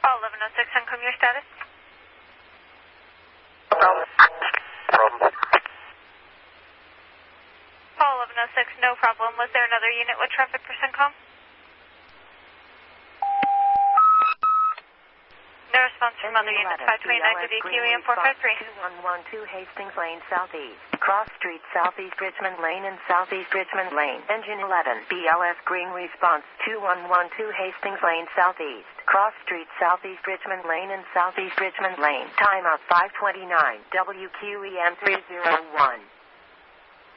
Call 1106, Encom, your status? Problem. Call 1106, no problem. Was there another unit with traffic for CENTCOM? No response from other units. 529 to the QEM 453. 2112 Hastings Lane Southeast. Cross Street Southeast Richmond Lane and Southeast Richmond Lane. Engine 11. BLS Green response. 2112 Hastings Lane Southeast. Cross Street Southeast Richmond Lane and Southeast Richmond Lane. Timeout 529. WQEM 301.